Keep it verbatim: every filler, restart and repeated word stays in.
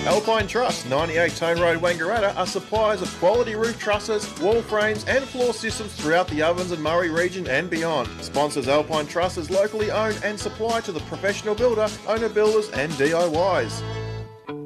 Alpine Truss, ninety-eight Tone Road, Wangaratta, are suppliers of quality roof trusses, wall frames and floor systems throughout the Ovens and Murray region and beyond. Sponsors Alpine Truss is locally owned and supplied to the professional builder, owner builders and D I Ys.